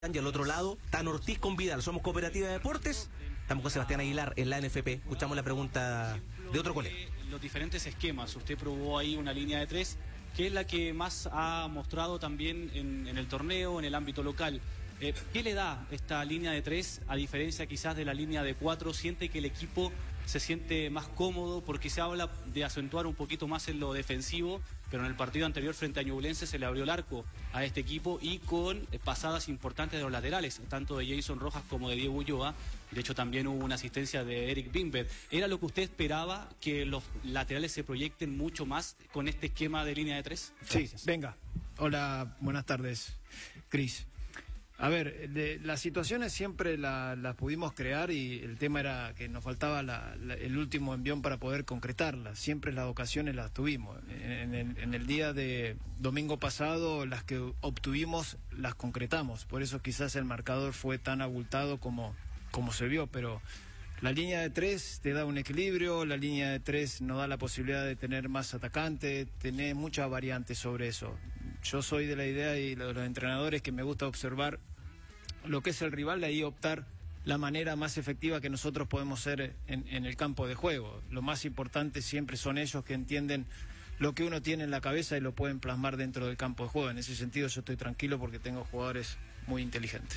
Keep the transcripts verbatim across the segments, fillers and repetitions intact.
Y al otro lado, Tan Ortiz con Vidal. Somos Cooperativa de Deportes. Estamos con Sebastián Aguilar en la N F P. Escuchamos la pregunta de otro colega. Los diferentes esquemas. Usted probó ahí una línea de tres, que es la que más ha mostrado también en, en el torneo, en el ámbito local. Eh, ¿Qué le da esta línea de tres, a diferencia quizás de la línea de cuatro? ¿Siente que el equipo se siente más cómodo? Porque se habla de acentuar un poquito más en lo defensivo, pero en el partido anterior frente a Ñublense se le abrió el arco a este equipo y con pasadas importantes de los laterales, tanto de Jason Rojas como de Diego Ulloa. De hecho, también hubo una asistencia de Eric Bimber. ¿Era lo que usted esperaba, que los laterales se proyecten mucho más con este esquema de línea de tres? Sí, venga. Hola, buenas tardes, Cris. A ver, de, las situaciones siempre las la pudimos crear y el tema era que nos faltaba la, la, el último envión para poder concretarlas. Siempre las ocasiones las tuvimos. En, en, en el día de domingo pasado, las que obtuvimos las concretamos. Por eso quizás el marcador fue tan abultado como, como se vio, pero la línea de tres te da un equilibrio, la línea de tres nos da la posibilidad de tener más atacantes, tener muchas variantes sobre eso. Yo soy de la idea y de los entrenadores que me gusta observar lo que es el rival, de ahí optar la manera más efectiva que nosotros podemos ser en, en el campo de juego. Lo más importante siempre son ellos que entienden lo que uno tiene en la cabeza y lo pueden plasmar dentro del campo de juego. En ese sentido yo estoy tranquilo porque tengo jugadores muy inteligentes.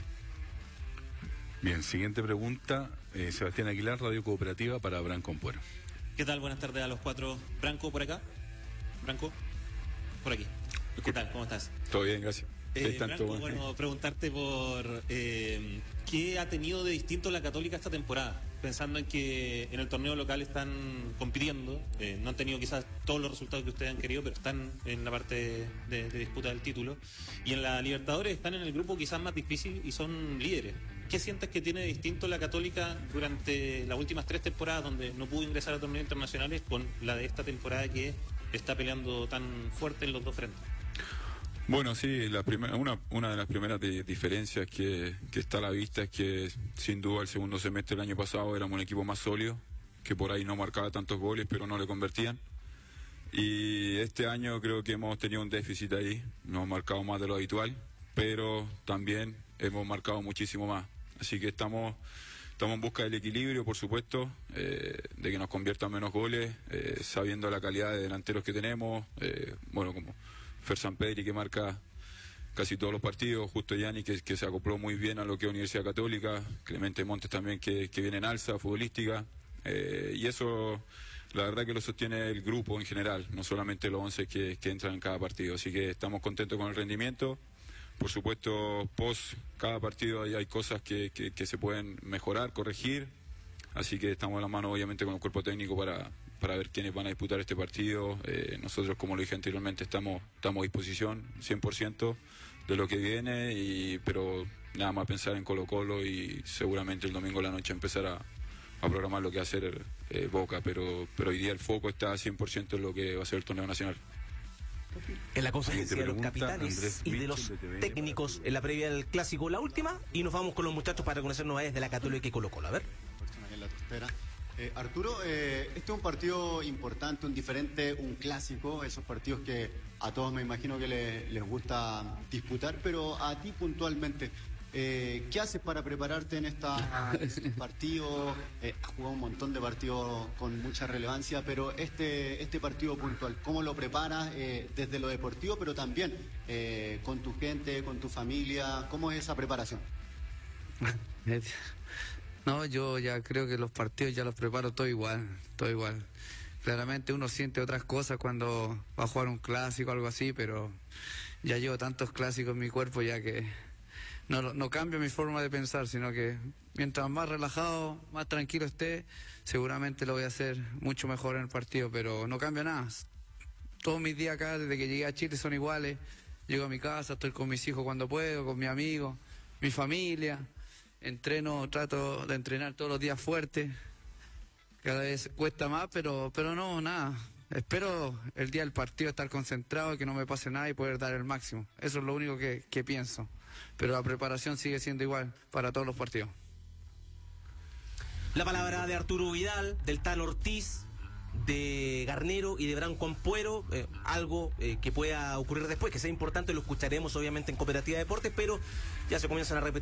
Bien, siguiente pregunta, eh, Sebastián Aguilar, Radio Cooperativa para Branco Ampuero. ¿Qué tal? Buenas tardes a los cuatro. Branco, por acá. Branco, por aquí. ¿Qué tal? ¿Cómo estás? Todo bien, gracias. Eh, Branco, bueno, bueno, preguntarte por eh, qué ha tenido de distinto la Católica esta temporada, pensando en que en el torneo local están compitiendo, eh, no han tenido quizás todos los resultados que ustedes han querido, pero están en la parte de, de disputa del título, y en la Libertadores están en el grupo quizás más difícil y son líderes. ¿Qué sientes que tiene de distinto la Católica durante las últimas tres temporadas donde no pudo ingresar a torneos internacionales con la de esta temporada que está peleando tan fuerte en los dos frentes? Bueno, sí, la primera, una, una de las primeras de, diferencias que, que está a la vista es que sin duda el segundo semestre del año pasado éramos un equipo más sólido, que por ahí no marcaba tantos goles pero no le convertían, y este año creo que hemos tenido un déficit ahí, no hemos marcado más de lo habitual, pero también hemos marcado muchísimo más, así que estamos estamos en busca del equilibrio, por supuesto, eh, de que nos conviertan menos goles, eh, sabiendo la calidad de delanteros que tenemos, eh, bueno, como Fer Sampedri, que marca casi todos los partidos, Justo Yanni, que, que se acopló muy bien a lo que es Universidad Católica, Clemente Montes también, que, que viene en alza futbolística, eh, y eso la verdad que lo sostiene el grupo en general, no solamente los once que, que entran en cada partido, así que estamos contentos con el rendimiento. Por supuesto, post cada partido hay, hay cosas que, que, que se pueden mejorar, corregir, así que estamos en la mano obviamente con el cuerpo técnico para, para ver quiénes van a disputar este partido. Eh, nosotros, como lo dije anteriormente, estamos, estamos a disposición cien por ciento de lo que viene, y, pero nada más pensar en Colo Colo y seguramente el domingo a la noche empezar a, a programar lo que va a hacer eh, Boca, pero, pero hoy día el foco está cien por ciento en lo que va a ser el torneo nacional. En la conferencia de los capitanes y de los técnicos en la previa del clásico, la última, y nos vamos con los muchachos para conocer novedades de la Católica y Colo Colo. A ver. Eh, Arturo, eh, este es un partido importante, un diferente, un clásico, esos partidos que a todos me imagino que le, les gusta disputar, pero a ti puntualmente, eh, ¿qué haces para prepararte en este partido? Eh, has jugado un montón de partidos con mucha relevancia, pero este, este partido puntual, ¿cómo lo preparas eh, desde lo deportivo, pero también eh, con tu gente, con tu familia? ¿Cómo es esa preparación? No, yo ya creo que los partidos ya los preparo todo igual, todo igual. Claramente uno siente otras cosas cuando va a jugar un clásico o algo así, pero ya llevo tantos clásicos en mi cuerpo ya que no, no cambio mi forma de pensar, sino que mientras más relajado, más tranquilo esté, seguramente lo voy a hacer mucho mejor en el partido, pero no cambia nada. Todos mis días acá, desde que llegué a Chile, son iguales. Llego a mi casa, estoy con mis hijos cuando puedo, con mis amigos, mi familia. Entreno, trato de entrenar todos los días fuerte. Cada vez cuesta más, pero pero no, nada. Espero el día del partido estar concentrado, que no me pase nada y poder dar el máximo. Eso es lo único que, que pienso. Pero la preparación sigue siendo igual para todos los partidos. La palabra de Arturo Vidal, del Tan Ortiz, de Garnero y de Branco Ampuero, eh, algo eh, que pueda ocurrir después, que sea importante, lo escucharemos obviamente en Cooperativa Deportes, pero ya se comienzan a repetir